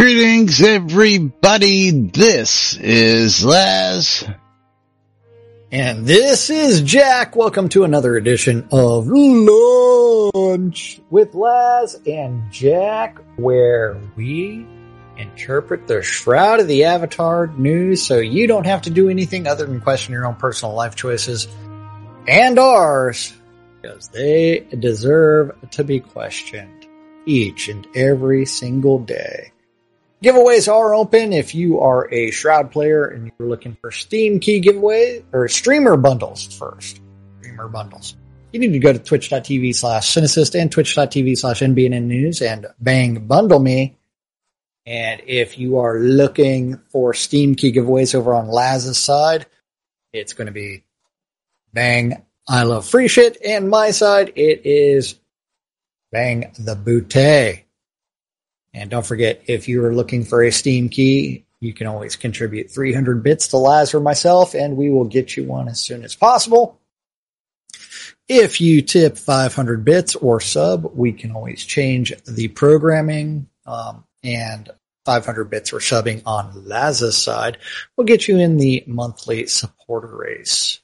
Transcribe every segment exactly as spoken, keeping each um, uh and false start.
Greetings, everybody. This is Laz. And this is Jack. Welcome to another edition of Lunch with Laz and Jack, where we interpret the shroud of the Avatar news so you don't have to do anything other than question your own personal life choices and ours, because they deserve to be questioned each and every single day. Giveaways are open if you are a Shroud player and you're looking for Steam key giveaway or streamer bundles first. Streamer bundles. You need to go to twitch.tv slash Cinesist and twitch.tv slash NBN News and bang bundle me. And if you are looking for Steam key giveaways over on Laz's side, it's going to be bang I love free shit. And my side, it is bang the bootay. And don't forget, if you are looking for a Steam key, you can always contribute three hundred bits to Laz or myself, and we will get you one as soon as possible. If you tip five hundred bits or sub, we can always change the programming, um, and five hundred bits or subbing on Laz's side will get you in the monthly supporter race.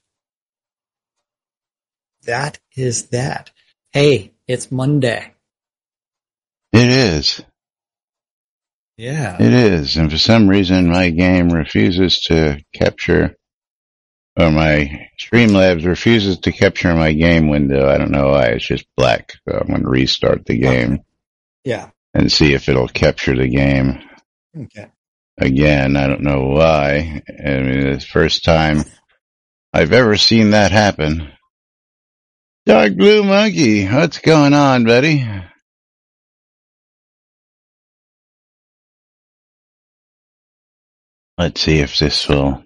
That is that. Hey, it's Monday. It is. Yeah. It is. And for some reason, my game refuses to capture, or my Streamlabs refuses to capture my game window. I don't know why. It's just black. So I'm going to restart the game. Yeah. And see if it'll capture the game. Okay. Again, I don't know why. I mean, it's the first time I've ever seen that happen. Dark Blue Monkey, what's going on, buddy? Let's see if this will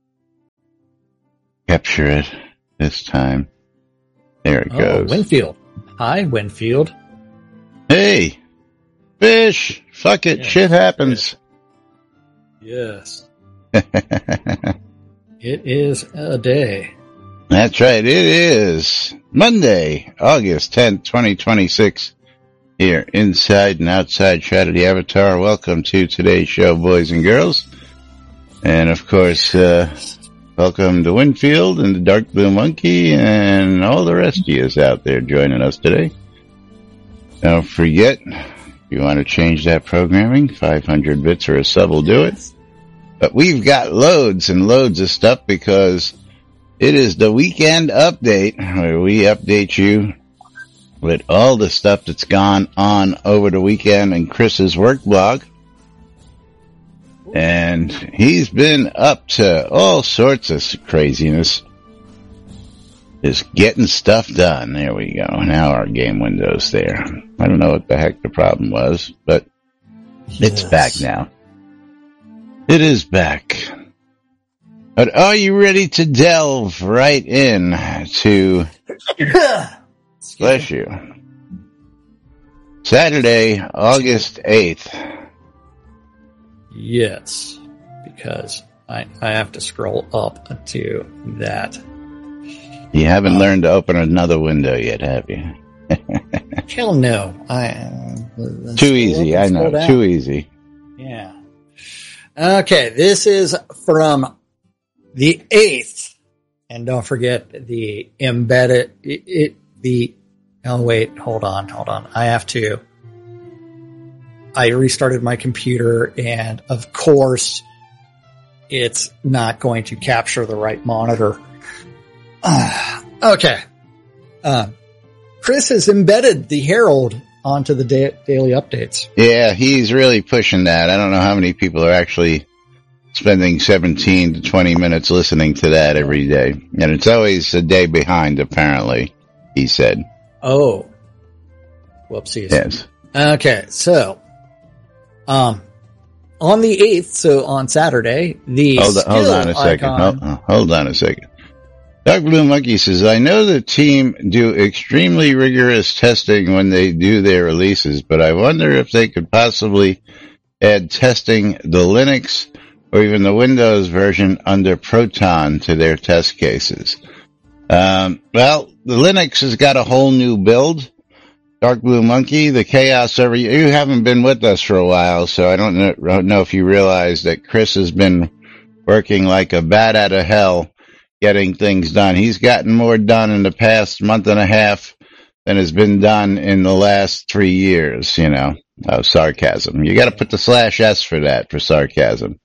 capture it this time. There it oh, goes. Winfield. Hi, Winfield. Hey, fish. Fuck it. Yeah. Shit happens. Yes. It is a day. That's right. It is Monday, August tenth, twenty twenty-six. Here, inside and outside Shroud of the Avatar. Welcome to today's show, boys and girls. And, of course, uh, welcome to Winfield and the Dark Blue Monkey and all the rest of you out there joining us today. Don't forget, if you want to change that programming, five hundred bits or a sub will do it. But we've got loads and loads of stuff because it is the weekend update where we update you with all the stuff that's gone on over the weekend in Chris's work blog. And he's been up to all sorts of craziness. Just getting stuff done. There we go. Now our game window's there. I don't know what the heck the problem was, but it's yes. back now. It is back. But are you ready to delve right in to... bless you. Saturday, August eighth. Yes, because I I have to scroll up to that. You haven't um, learned to open another window yet, have you? Hell no. I uh, Too easy, I know. Down. Too easy. Yeah. Okay, this is from the eighth. And don't forget the embedded, it, it the, oh wait, hold on, hold on. I have to. I restarted my computer, and of course, it's not going to capture the right monitor. Uh, okay. Uh, Chris has embedded the Herald onto the da- daily updates. Yeah, he's really pushing that. I don't know how many people are actually spending seventeen to twenty minutes listening to that every day. And it's always a day behind, apparently, he said. Oh. Whoopsies. Yes. Okay, so... Um, on the eighth, so on Saturday, the hold on, hold on a second. Hold, hold on a second. Dark Blue Monkey says, I know the team do extremely rigorous testing when they do their releases, but I wonder if they could possibly add testing the Linux or even the Windows version under Proton to their test cases. Um, well, the Linux has got a whole new build. Dark Blue Monkey, the chaos server. You haven't been with us for a while, so I don't know, don't know if you realize that Chris has been working like a bat out of hell getting things done. He's gotten more done in the past month and a half than has been done in the last three years, you know, of sarcasm. You got to put the slash S for that, for sarcasm.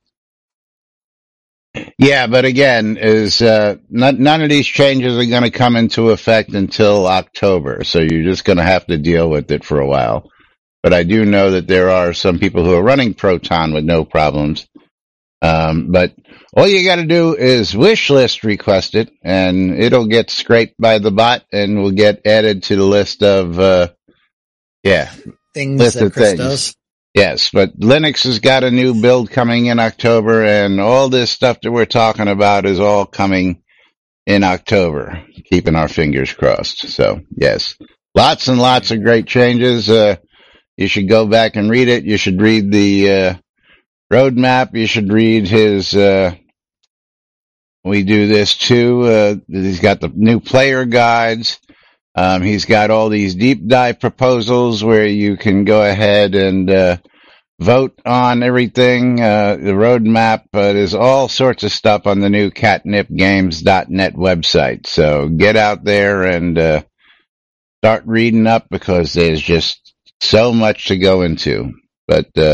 Yeah, but again, is uh, not, none of these changes are going to come into effect until October, so you're just going to have to deal with it for a while. But I do know that there are some people who are running Proton with no problems. Um, but all you got to do is wish list request it, and it'll get scraped by the bot, and will get added to the list of uh, yeah Things list that of Chris things. does. Yes, but Linux has got a new build coming in October, and all this stuff that we're talking about is all coming in October. Keeping our fingers crossed. So, yes, lots and lots of great changes. Uh, you should go back and read it. You should read the uh, roadmap. You should read his uh, We Do This Too. Uh, he's got the new player guides. Um, he's got all these deep dive proposals where you can go ahead and uh, vote on everything. Uh, the roadmap, uh, there's all sorts of stuff on the new catnip games dot net website. So get out there and uh, start reading up, because there's just so much to go into. But uh,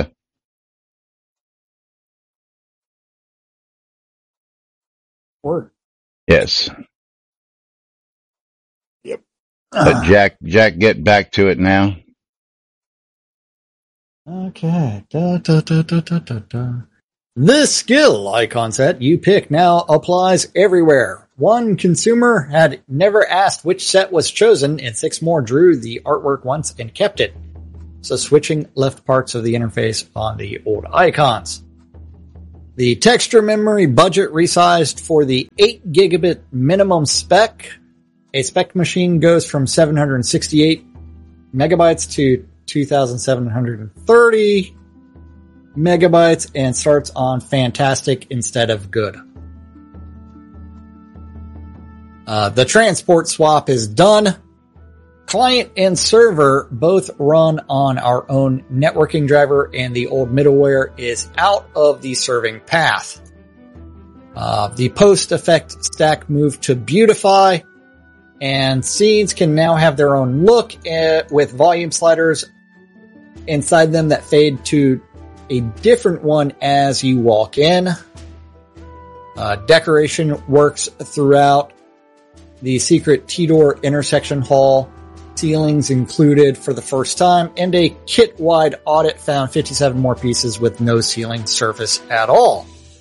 Word. yes. Yep. But Jack, Jack, get back to it now. Okay. Da, da, da, da, da, da, da. This skill icon set you pick now applies everywhere. One consumer had never asked which set was chosen, and six more drew the artwork once and kept it. So switching left parts of the interface on the old icons. The texture memory budget resized for the eight gigabit minimum spec. A spec machine goes from seven hundred sixty-eight megabytes to two thousand seven hundred thirty megabytes and starts on fantastic instead of good. Uh, the transport swap is done. Client and server both run on our own networking driver, and the old middleware is out of the serving path. Uh, the post effect stack moved to Beautify, and scenes can now have their own look at, with volume sliders inside them that fade to a different one as you walk in. Uh, decoration works throughout the secret T-door intersection hall. Ceilings included for the first time, and a kit-wide audit found fifty-seven more pieces with no ceiling surface at all.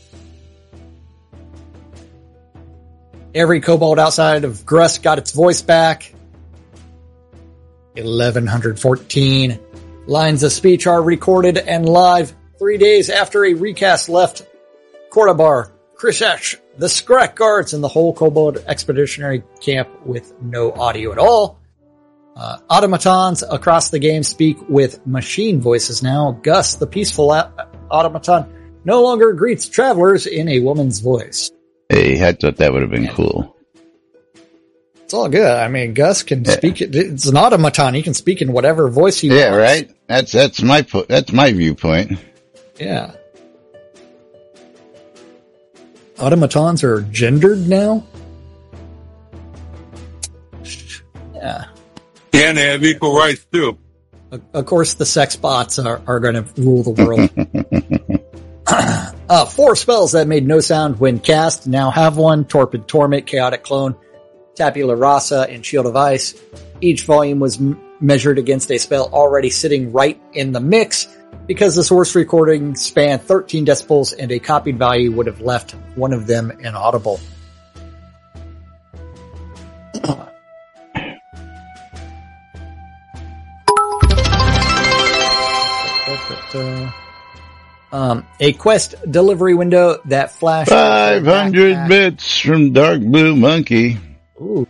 Every kobold outside of Gruss got its voice back. eleven fourteen lines of speech are recorded and live three days after a recast left Kordabar, Krishesh, the Skrak guards, and the whole kobold expeditionary camp with no audio at all. Uh, automatons across the game speak with machine voices now. Gus, the peaceful a- automaton, no longer greets travelers in a woman's voice. Hey, I thought that would have been cool. It's all good. I mean, Gus can yeah. speak. It's an automaton. He can speak in whatever voice he yeah, wants. Yeah, right. That's that's my po- that's my viewpoint. Yeah. Automatons are gendered now. Yeah. And they have equal rights too. Of course, the sex bots are, are going to rule the world. uh, four spells that made no sound when cast now have one: Torpid Torment, Chaotic Clone, Tabula Rasa, and Shield of Ice. Each volume was m- measured against a spell already sitting right in the mix. Because the source recording spanned thirteen decibels and a copied value would have left one of them inaudible. um, a quest delivery window that flashed five hundred bits from Dark Blue Monkey. Ooh.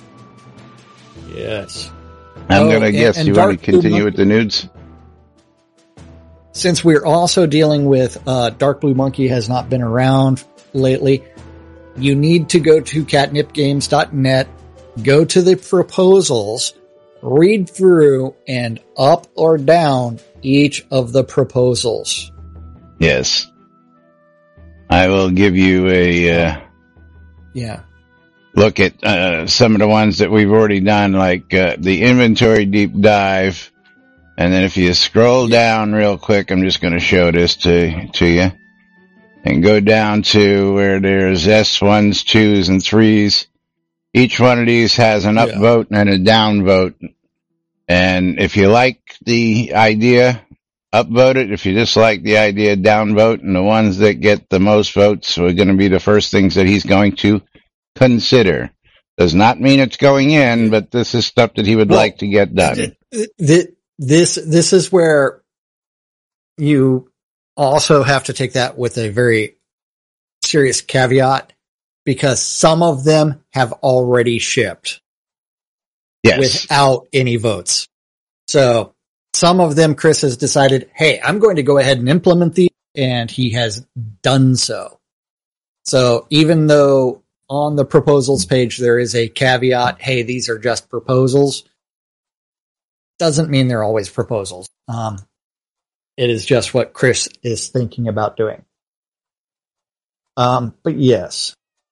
Yes. I'm oh, gonna guess and, and you Dark want to continue Blue with the nudes? Since we're also dealing with uh, Dark Blue Monkey has not been around lately, you need to go to catnip games dot net, go to the proposals, read through and up or down each of the proposals. Yes. I will give you a uh, yeah. look at uh, some of the ones that we've already done, like uh, the inventory deep dive. And then if you scroll down real quick, I'm just going to show this to to you. And go down to where there's S ones, twos, and threes. Each one of these has an up Yeah. vote and a down vote. And if you like the idea, upvote it. If you dislike the idea, downvote. And the ones that get the most votes are going to be the first things that he's going to consider. Does not mean it's going in, but this is stuff that he would Well, like to get done. th- th- This this is where you also have to take that with a very serious caveat, because some of them have already shipped Yes. without any votes. So some of them, Chris has decided, hey, I'm going to go ahead and implement these, and he has done so. So even though on the proposals page there is a caveat, hey, these are just proposals, doesn't mean they're always proposals. Um, it is just what Chris is thinking about doing. Um, but yes.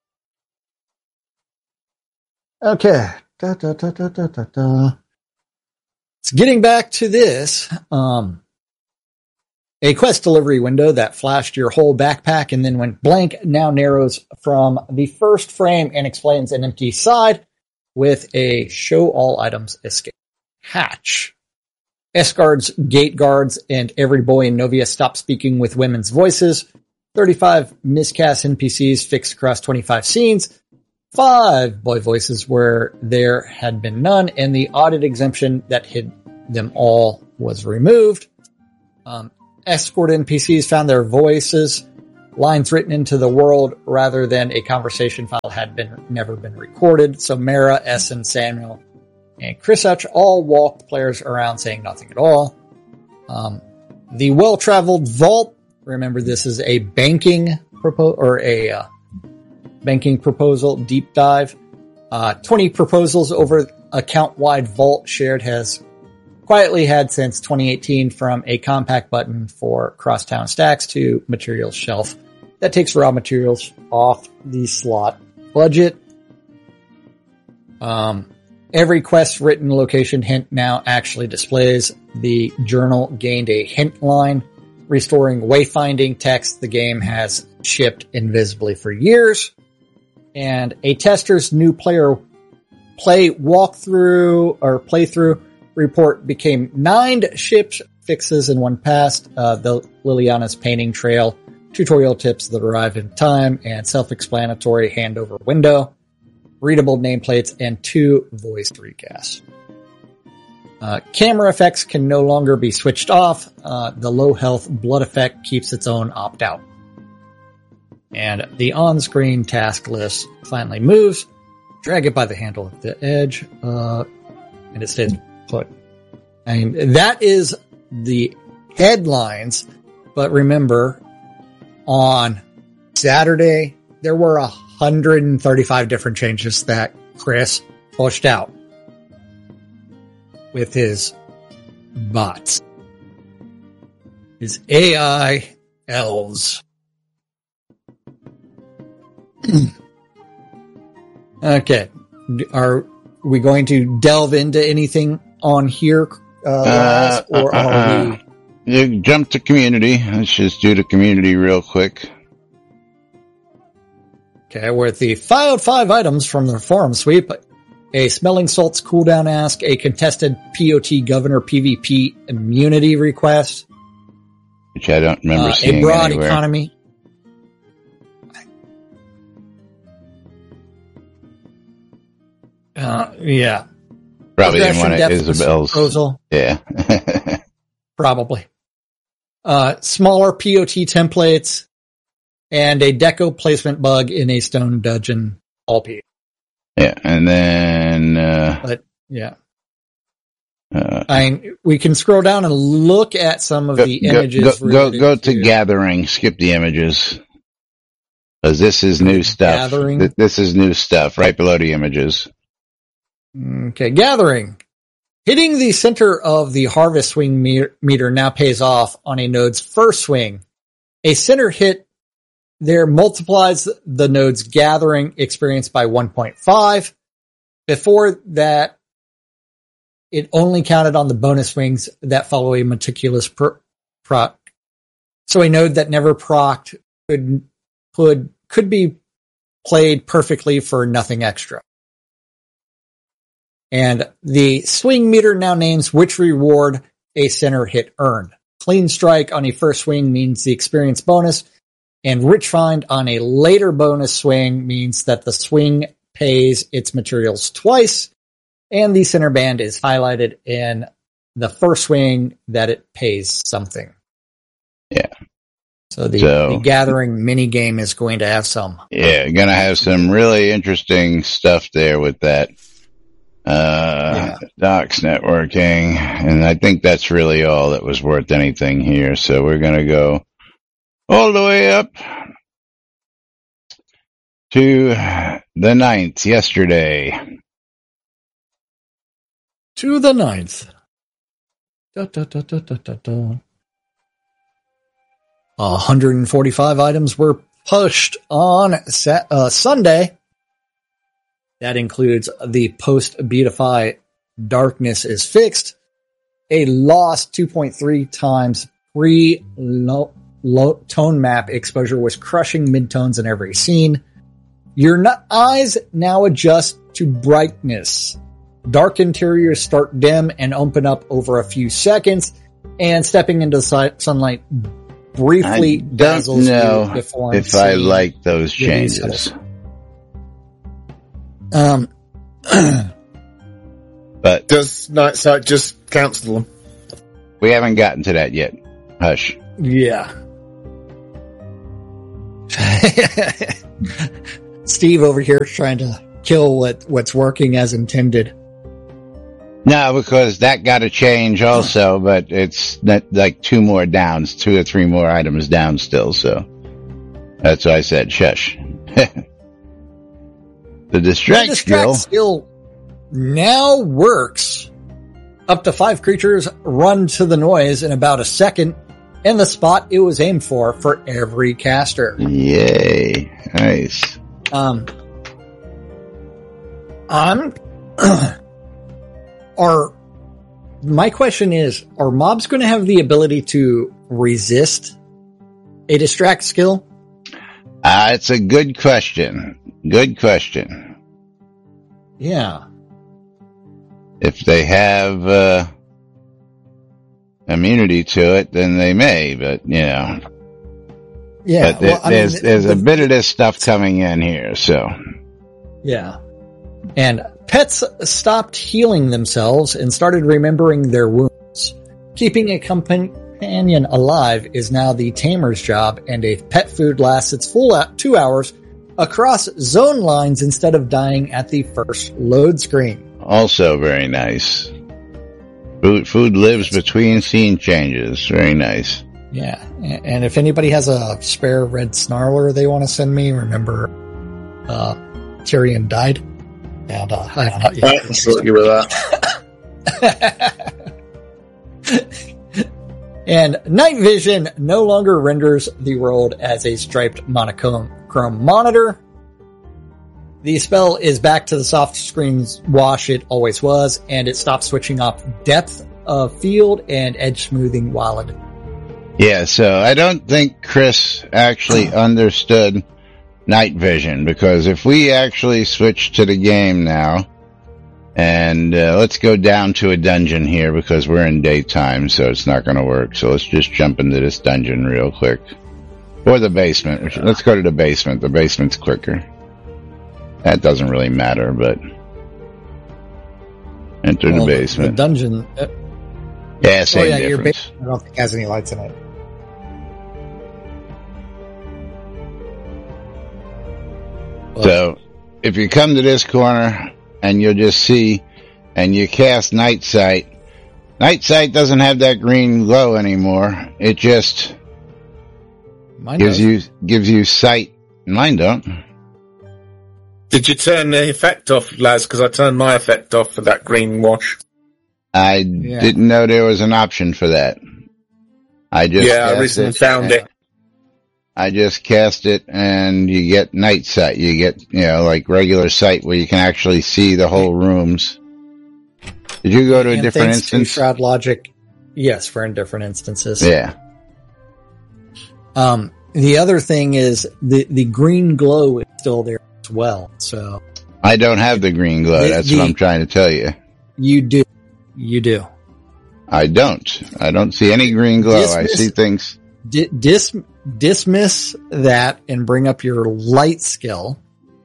Okay. Da, da, da, da, da, da, da. So getting back to this, um, a quest delivery window that flashed your whole backpack and then went blank now narrows from the first frame and explains an empty side with a show all items escape hatch. S-guards, gate guards, and every boy in Novia stopped speaking with women's voices. thirty-five miscast N P Cs fixed across twenty-five scenes. Five boy voices where there had been none, and the audit exemption that hid them all was removed. Um, escort N P Cs found their voices, lines written into the world rather than a conversation file had been never been recorded. So Mara, Essen, Samuel, and Chris Hutch all walked players around saying nothing at all. Um, the well-traveled vault. Remember, this is a banking proposal or a uh, banking proposal deep dive. Uh, twenty proposals over account-wide vault shared has quietly had since twenty eighteen, from a compact button for crosstown stacks to material shelf that takes raw materials off the slot budget. Um, every quest written location hint now actually displays. The journal gained a hint line, restoring wayfinding text the game has shipped invisibly for years. And a tester's new player play walkthrough or playthrough report became nine ships fixes and one passed. Uh, the Liliana's painting trail, tutorial tips that arrive in time, and self-explanatory handover window, readable nameplates, and two voiced recasts. Uh, camera effects can no longer be switched off. Uh, the low health blood effect keeps its own opt-out. And the on-screen task list finally moves. Drag it by the handle of the edge, uh, and it stays put. I mean, that is the headlines, but remember, on Saturday, there were one hundred thirty-five different changes that Chris pushed out with his bots. His A I elves. Okay. Are we going to delve into anything on here, uh, Laz, Uh, or uh, are uh, we? You jump to community. Let's just do the community real quick. Okay, with the filed five items from the forum sweep, a smelling salts cooldown ask, a contested P O T governor PvP immunity request, Which I don't remember uh, seeing a broad anywhere. economy. Uh, yeah. Probably in Possession one of deficit Isabel's. proposal. Yeah. Probably. Uh, smaller P O T templates and a deco placement bug in a stone dungeon all P. Yeah. And then, uh, But yeah, uh, I mean, we can scroll down and look at some of go, the go, images. go, go, related go to gathering. Skip the images. Cause this is new stuff. Gathering. Th- This is new stuff right below the images. Okay, gathering. Hitting the center of the harvest swing meter now pays off on a node's first swing. A center hit there multiplies the node's gathering experience by one point five. Before that, it only counted on the bonus swings that follow a meticulous pro- proc. So a node that never procced could, could, could be played perfectly for nothing extra. And the swing meter now names which reward a center hit earned. Clean strike on a first swing means the experience bonus, and rich find on a later bonus swing means that the swing pays its materials twice, and the center band is highlighted in the first swing that it pays something. Yeah. So the, so the gathering mini game is going to have some. Yeah, going to have some really interesting stuff there with that. Uh, yeah. Docs networking, and I think that's really all that was worth anything here. So we're going to go all the way up to the ninth yesterday. To the ninth. Da, da, da, da, da, da, da. one hundred forty-five items were pushed on set, uh, Sunday. That includes the post-Beatify Darkness is Fixed, a lost two point three times pre-tone map exposure was crushing midtones in every scene. Your n- eyes now adjust to brightness. Dark interiors start dim and open up over a few seconds, and stepping into si- sunlight briefly I don't dazzles know you before if I like those changes. Um, but does Night Sight just cancel them? We haven't gotten to that yet. Hush. Yeah. Steve over here is trying to kill what, what's working as intended. No, because that got to change also, but it's not like two more downs, two or three more items down still, so that's why I said shush. The distract, the distract skill. skill now works. Up to five creatures run to the noise in about a second, and the spot it was aimed for for every caster. Yay. Nice. Um, I'm, are, my question is, are mobs going to have the ability to resist a distract skill? Uh, it's a good question. Good question. Yeah. If they have, uh, immunity to it, then they may, but, you know. Yeah. But there, well, I there's, mean, there's the, a bit of this stuff coming in here, so. Yeah. And pets stopped healing themselves and started remembering their wounds. Keeping a companion alive is now the tamer's job, and a pet food lasts its full two hours across zone lines instead of dying at the first load screen. Also very nice. Food, food lives between scene changes. Very nice. Yeah. And if anybody has a spare red snarler they want to send me, remember, uh, Tyrion died. And, uh, I don't know. Yeah, I can sort you with that. And night vision no longer renders the world as a striped monochrome monitor. The spell is back to the soft screens wash it always was, and it stops switching off depth of field and edge smoothing while it. Yeah, so I don't think Chris actually understood night vision, because if we actually switch to the game now, and uh, let's go down to a dungeon here because we're in daytime, so it's not going to work. So let's just jump into this dungeon real quick. Or the basement. Let's go to the basement. The basement's quicker. That doesn't really matter, but enter well, the basement. The dungeon. Uh, yeah, same oh yeah, difference. your basement I don't think has any lights in it. So, if you come to this corner and you'll just see, and you cast Night Sight, Night Sight doesn't have that green glow anymore. It just Mine gives does. you gives you sight. Mine don't. Did you turn the effect off, Laz? Because I turned my effect off for that green wash. I Yeah. didn't know there was an option for that. I just Yeah, I cast recently it, found it. I just cast it, and you get night sight. You get, you know, like regular sight where you can actually see the whole rooms. Did you go to a And different thanks instance? To Shroud Logic, yes, for in different instances. Yeah. Um, the other thing is the, the green glow is still there as well. So I don't have the green glow. The- That's the- what I'm trying to tell you. you do, you do. I don't. I don't see any green glow. I Dismiss- see things. Di- dis- dismiss that and bring up your light skill.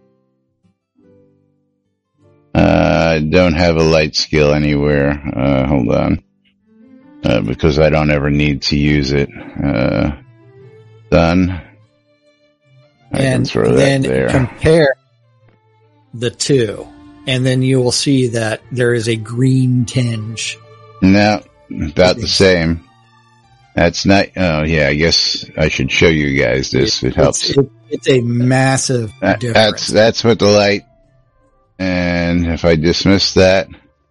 Uh, I don't have a light skill anywhere. Uh, hold on. Uh, because I don't ever need to use it. Uh, done. I can And throw then that there. compare the two. And then you will see that there is a green tinge. No, about the same. That's not, oh yeah, I guess I should show you guys this. It helps. It's, it, it's a massive That- difference. that's, that's with the light. And if I dismiss that,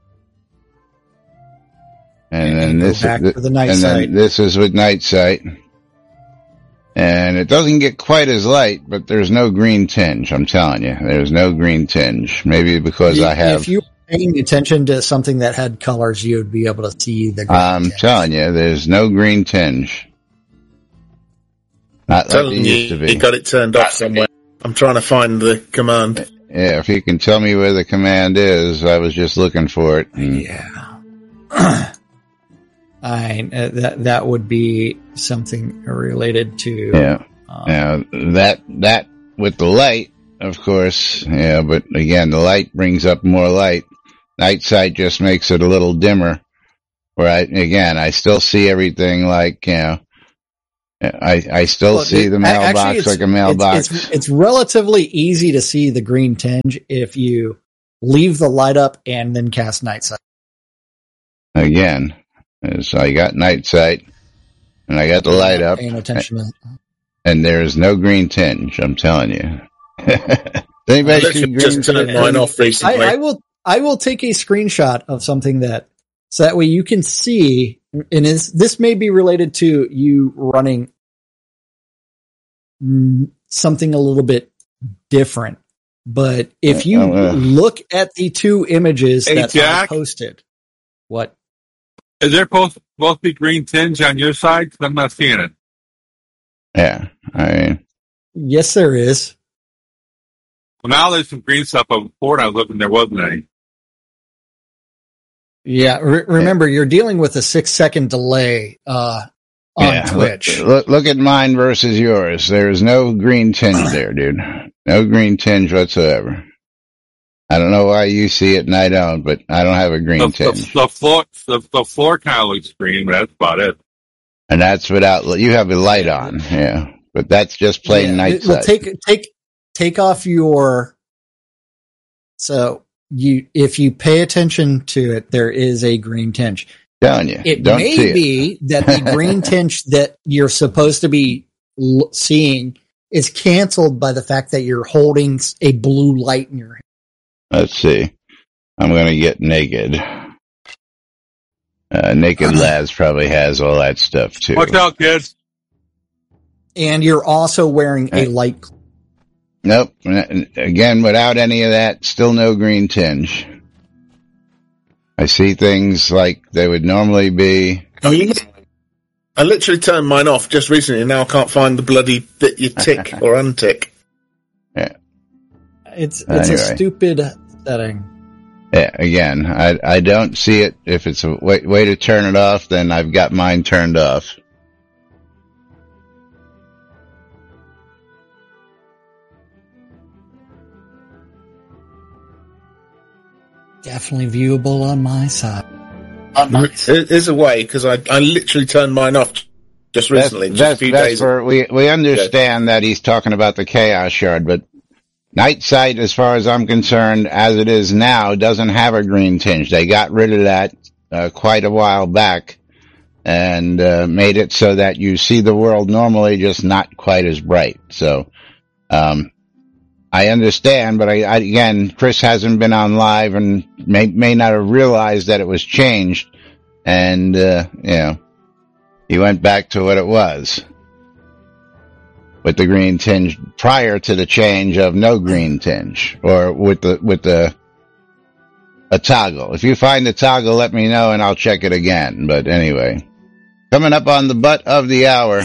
and, And then go this, back th- to the night and sight. then this is with night sight. And it doesn't get quite as light, but there's no green tinge. I'm telling you, there's no green tinge. Maybe because I have, If you were paying attention to something that had colors, you would be able to see the green I'm tinge. telling you, there's no green tinge. Not like Telling it you, used to be. you got it turned off somewhere. I'm trying to find the command. Yeah, if you can tell me where the command is, I was just looking for it. and- Yeah. I, uh, that, that would be something related to, Yeah. um, Now that that with the light, of course, yeah. But again, the light brings up more light. Night sight just makes it a little dimmer. Where I again, I still see everything like you know. I I still Look, see it- the a- mailbox actually, it's- like a mailbox. It's, it's, it's relatively easy to see the green tinge if you leave the light up and then cast night sight. Again, so I got night sight, and I got the light up, Paying attention to and there is no green tinge. I'm telling you. Does anybody I see literally green just turned tinge? mine off recently. I, I will. I will take a screenshot of something that, so that way you can see. And is this may be related to you running mm, something a little bit different. But if you Uh, uh. look at the two images Hey, that I Jack? posted, what? Is there supposed, supposed to be green tinge on your side? 'Cause I'm not seeing it. Yeah, I mean, Yes, there is. Well, now there's some green stuff, but before I was looking, there wasn't any. Yeah. Re- remember, you're dealing with a six second delay uh, on yeah, Twitch. Look, look, look at mine versus yours. There's no green tinge there, dude. No green tinge whatsoever. I don't know why you see it and I don't, but I don't have a green The, tinge. the, the floor, the, the floor kind of looks green, but that's about it. And that's without, you have a light on, yeah. But that's just plain Yeah, night well, sight. take take take off your. So you, if you pay attention to it, there is a green tinge. Telling you, It don't may see it. be that the green tinge that you're supposed to be l- seeing is canceled by the fact that you're holding s- a blue light in your hand. Let's see. I'm gonna get naked. Uh, naked Laz probably has all that stuff too. Watch out, kids. And you're also wearing a light. cl- Nope. Again, without any of that, still no green tinge. I see things like they would normally be. Oh, yeah. I literally turned mine off just recently, and now I can't find the bloody bit you tick or untick. It's it's Anyway. a stupid setting. Yeah, again, I I don't see it. If it's a way, way to turn it off, then I've got mine turned off. Definitely viewable on my side. There- There's a way, because I, I literally turned mine off just recently, That's, just a that's, few that's days for, we, we understand that he's talking about the Chaos Shard, but Night Sight, as far as I'm concerned, as it is now, doesn't have a green tinge. They got rid of that uh, quite a while back and uh, made it so that you see the world normally, just not quite as bright. So, um, I understand, but I, I again, Chris hasn't been on live and may may not have realized that it was changed, and uh, you know, he went back to what it was with the green tinge prior to the change of no green tinge, or with the with the a toggle. If you find the toggle, let me know and I'll check it again. But anyway, coming up on the butt of the hour.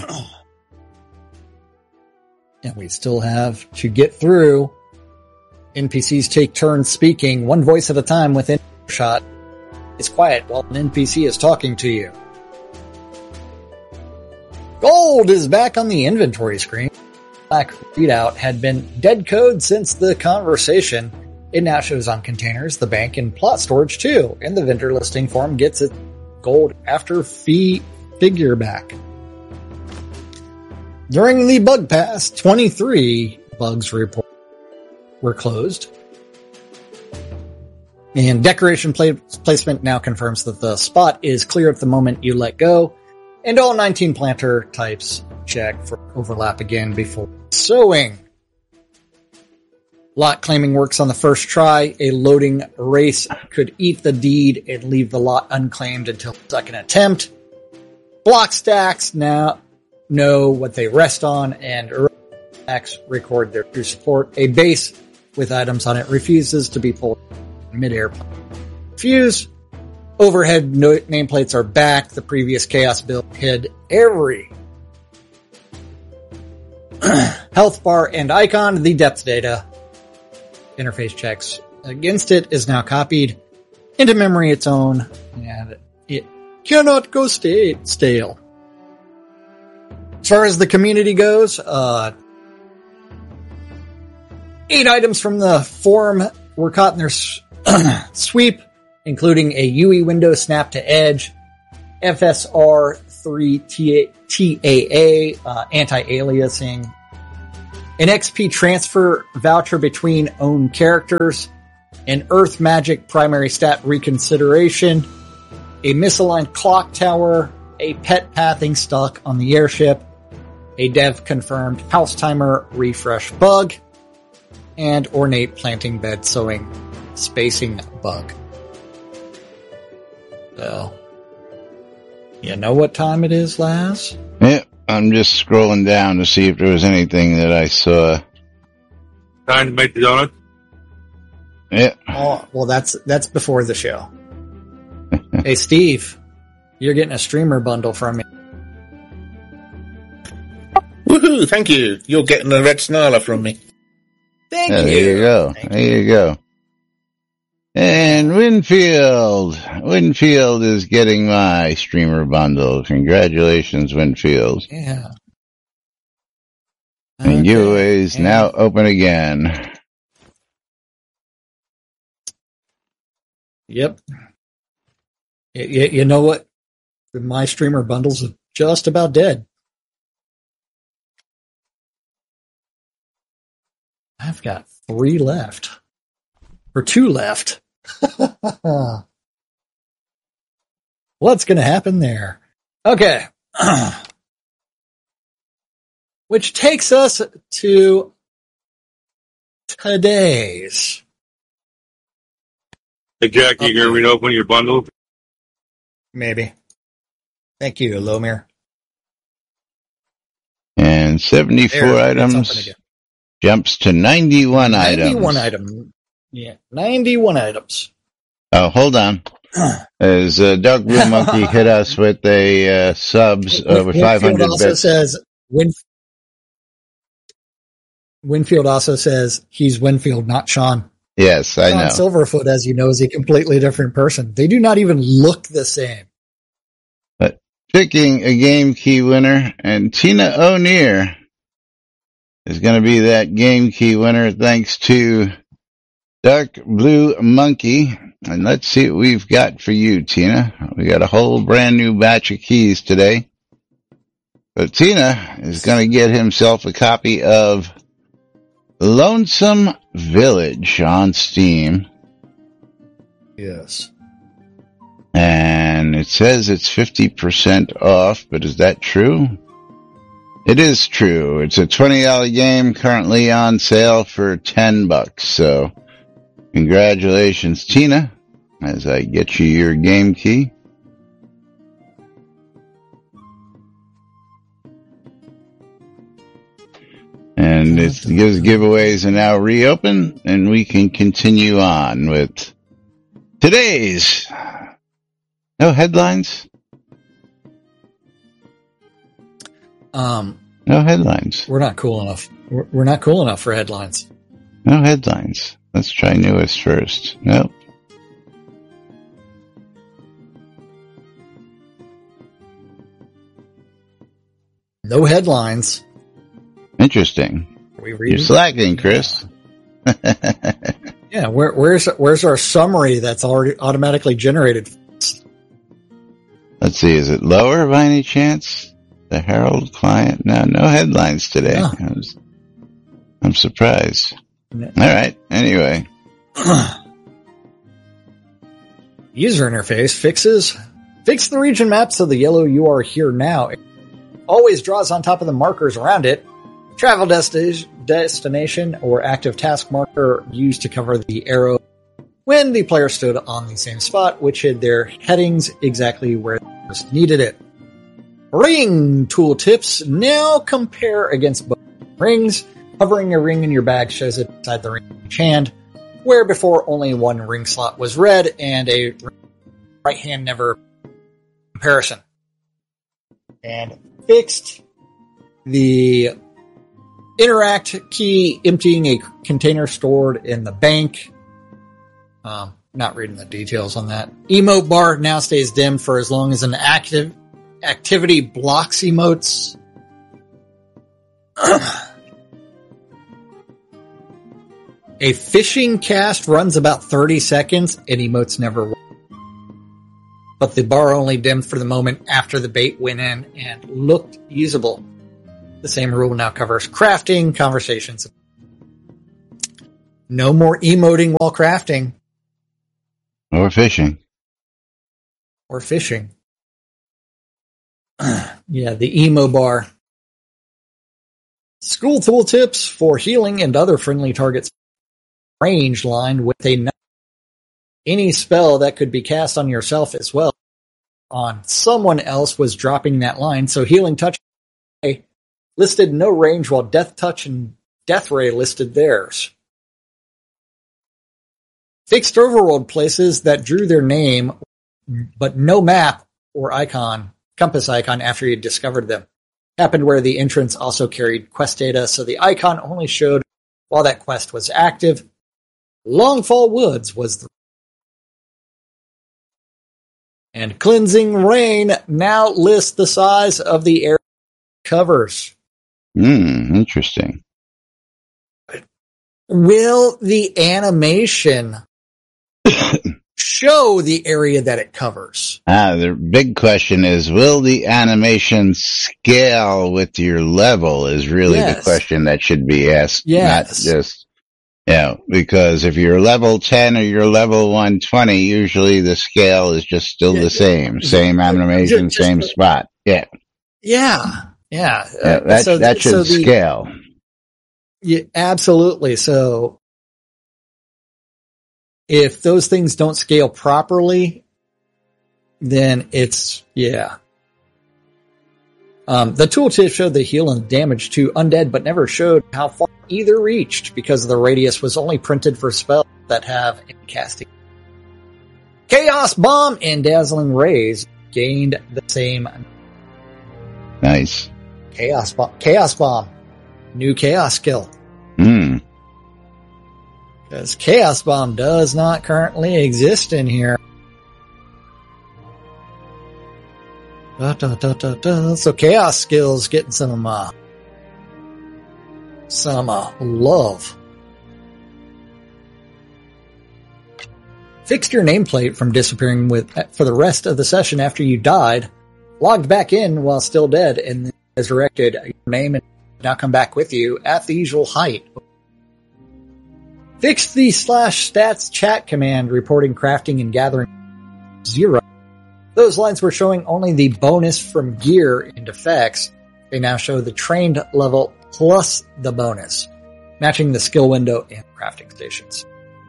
And we still have to get through. N P Cs take turns speaking, one voice at a time within shot. It's quiet while an N P C is talking to you. Gold is back on the inventory screen. Black readout had been dead code since the conversation. It now shows on containers, the bank, and plot storage too. And the vendor listing form gets its gold after fee figure back. During the bug pass, twenty-three bugs report were closed. And decoration pla- placement now confirms that the spot is clear at the moment you let go. And all nineteen planter types check for overlap again before sowing. Lot claiming works on the first try. A loading race could eat the deed and leave the lot unclaimed until the second attempt. Block stacks now know what they rest on, and stacks record their true support. A base with items on it refuses to be pulled in midair. Fuse. Overhead no- nameplates are back. The previous Chaos build hid every health bar and icon. The depth data interface checks against it is now copied into memory its own, and it cannot go stay- stale. As far as the community goes, uh, eight items from the forum were caught in their s- sweep, including a U E window snap to edge, F S R three T A A, uh, anti-aliasing, an X P transfer voucher between own characters, an Earth Magic primary stat reconsideration, a misaligned clock tower, a pet pathing stuck on the airship, a dev confirmed house timer refresh bug, and ornate planting bed sowing spacing bug. So, you know what time it is, Laz? Yeah, I'm just scrolling down to see if there was anything that I saw. Time to make the donut. Yeah. Oh, well, that's that's before the show. Hey, Steve, you're getting a streamer bundle from me. Woohoo! Thank you. You're getting a red snarler from me. Thank Yeah, you. there you go. Thank There you go. And Winfield. Winfield is getting my streamer bundle. Congratulations, Winfield. Yeah. And Okay. giveaway is And- now open again. Yep. Y- y- you know what? My streamer bundles are just about dead. I've got three left. Or two left. What's going to happen there? Okay. Which takes us to today's. Hey, Jack, you gonna read open your bundle? Maybe. Thank you, Lomir. And seventy-four There, it's open items again. jumps to ninety-one items. ninety-one item. Yeah, ninety-one items. Oh, hold on. As uh, Doug Blue Monkey hit us with a uh, subs over Winfield five hundred also bits. says Win- Winfield also says he's Winfield, not Sean. Yes, I Sean know. Silverfoot, as you know, is a completely different person. They do not even look the same. But picking a game key winner, and Tina O'Neill is going to be that game key winner thanks to Dark Blue Monkey. And let's see what we've got for you, Tina. We got a whole brand new batch of keys today. But Tina is going to get himself a copy of Lonesome Village on Steam. Yes. And it says it's fifty percent off, but is that true? It is true. It's a twenty dollars game currently on sale for ten bucks. So congratulations, Tina, as I get you your game key. And it's, those giveaways are now reopened, and we can continue on with today's no headlines. Um, no headlines. We're not cool enough. We're, we're not cool enough for headlines. No headlines. Let's try newest first. Nope. No headlines. Interesting. Are we reading? You're slacking, Chris. Yeah, where, where's where's our summary that's already automatically generated? Let's see. Is it lower by any chance? The Herald client? No, no headlines today. No. I was, I'm surprised. No. All right. Anyway. User interface fixes. Fix the region map so the yellow "You Are Here Now" always draws on top of the markers around it. Travel desti- destination or active task marker used to cover the arrow when the player stood on the same spot, which hid their headings exactly where they needed it. Ring tooltips now compare against both rings. Hovering a ring in your bag shows it inside the ring in each hand, where before only one ring slot was red and a right hand never comparison. And fixed the interact key emptying a container stored in the bank. Um, not reading the details on that. Emote bar now stays dimmed for as long as an active activity blocks emotes. A fishing cast runs about thirty seconds and emotes never work. But the bar only dimmed for the moment after the bait went in and looked usable. The same rule now covers crafting, conversations. No more emoting while crafting. Or fishing. Or fishing. Yeah, the emo bar. School tooltips for healing and other friendly targets. Range line with a any spell that could be cast on yourself as well on someone else was dropping that line, so healing touch listed no range while death touch and death ray listed theirs. Fixed overworld places that drew their name but no map or icon, compass icon after you discovered them. Happened where the entrance also carried quest data, so the icon only showed while that quest was active. Longfall Woods was the and Cleansing Rain now lists the size of the area it covers. Hmm, interesting. Will the animation show the area that it covers? Ah, the big question is, will the animation scale with your level is really Yes. the question that should be asked. Yes. Not just, you know, because if you're level ten or you're level one twenty, usually the scale is just still Yeah, the same. Same just- animation, just- same spot. Yeah. Yeah, yeah. yeah Uh, that, so- that should so the- scale. Yeah, absolutely. So if those things don't scale properly, then it's, yeah. Um, the tooltip showed the heal and damage to undead, but never showed how far either reached because the radius was only printed for spells that have any casting. Chaos Bomb and Dazzling Rays gained the same. Nice. Chaos Bomb. Chaos Bomb. New Chaos skill. Hmm. Because Chaos Bomb does not currently exist in here. Da, da, da, da, da. So Chaos skills getting some, uh, some, uh, love. Fixed your nameplate from disappearing with, for the rest of the session after you died, logged back in while still dead, and then resurrected your name and now come back with you at the usual height. Fixed the slash stats chat command reporting crafting and gathering zero. Those lines were showing only the bonus from gear and effects, They now show the trained level plus the bonus, matching the skill window and crafting stations.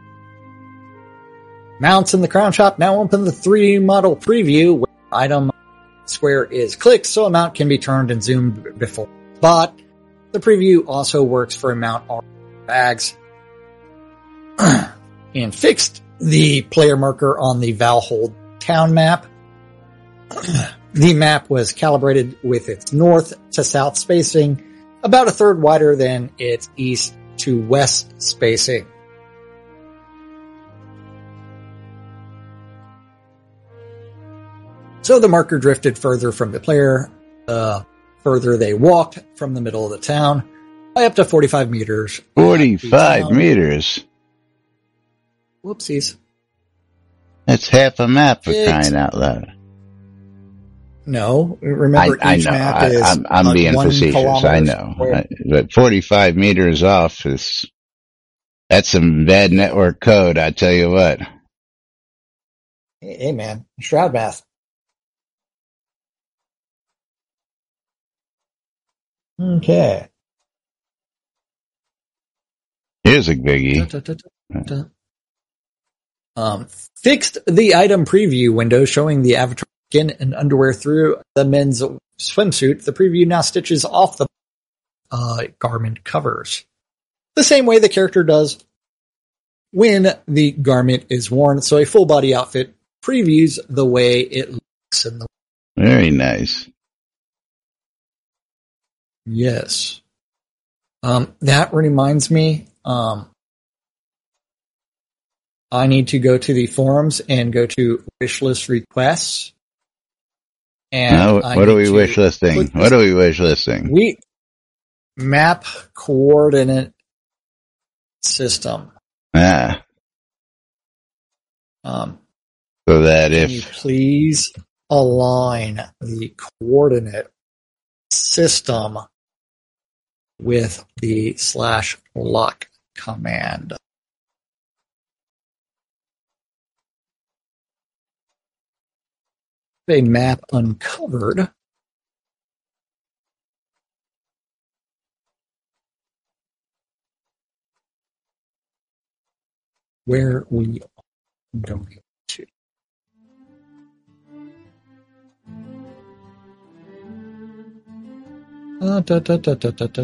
Mounts in the Crown Shop now open the three D model preview where item square is clicked so a mount can be turned and zoomed before spot. The preview also works for a mount or bags. And fixed the player marker on the Valhold town map. The map was calibrated with its north to south spacing, about a third wider than its east to west spacing. So the marker drifted further from the player, uh, further they walked from the middle of the town, by up to forty-five meters. forty-five meters? Whoopsies. That's half a map for It's, crying out loud. No, remember I, I each know. map I, is I'm, I'm like being one facetious. I know. square. I, but forty-five meters off is, that's some bad network code, I tell you what. Hey, hey man, Shroud math. Okay. Here's a biggie. Da, da, da, da, da. Um, fixed the item preview window showing the avatar skin and underwear through the men's swimsuit. The preview now stitches off the uh, garment covers the same way the character does when the garment is worn. So a full body outfit previews the way it looks in the. Very nice. Yes. Um, that reminds me, um, I need to go to the forums and go to wish list requests. And Now, I what are need we to wish listing? put What are we wish listing? We map coordinate system. Ah, Um, so that can you if, please align the coordinate system with the slash lock command? A map uncovered. Where we are going to. Uh, da, da, da, da, da, da.